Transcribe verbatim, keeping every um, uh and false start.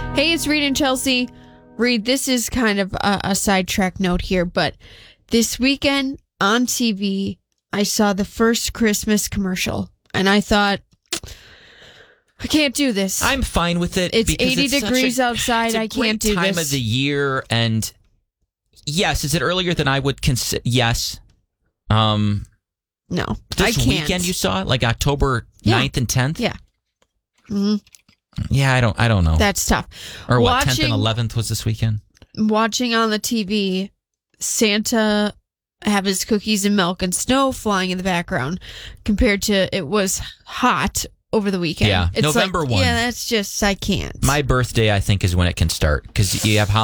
Hey, it's Reed and Chelsea. Reed, this is kind of a, a sidetrack note here, but this weekend on T V, I saw the first Christmas commercial, and I thought, I can't do this. I'm fine with it. It's because eighty it's degrees a, outside. It's a I can't do great time this. of the year, and yes, is it earlier than I would consider? Yes. Um, no, this I can't. weekend you saw it, like October Yeah. ninth and tenth? Yeah. Mm-hmm. Yeah, I don't I don't know. That's tough. Or what, watching, tenth and eleventh was this weekend? Watching on the T V, Santa have his cookies and milk and snow flying in the background compared to it was hot over the weekend. Yeah, it's November like, first. Yeah, that's just, I can't. My birthday, I think, is when it can start because you have